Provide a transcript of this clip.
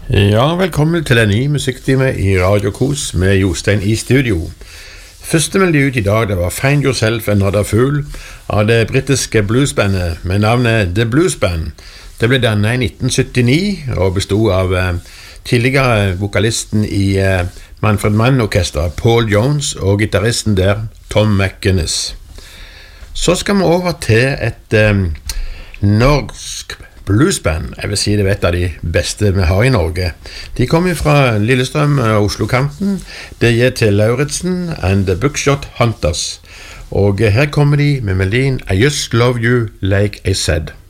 Ja, velkommen til en ny musikktime i Radio Kos med Jostein i studio. Første melodi ut i dag, det var Find Yourself Another Fool av det britiske bluesbandet med navnet The Blues Band. Det ble dannet i 1979 og bestod av tidligere vokalisten i Manfred Mann-orkestret Paul Jones og gitarristen der Tom McInnes. Så skal vi over til et norsk bluesband. Jeg vil si det er et av de beste vi har i Norge. De kommer fra Lillestrøm og Oslo-kanten. Det er til Lauritsen and the Bookshot Hunters. Og her kommer de med melodien I Just Love You Like I Said.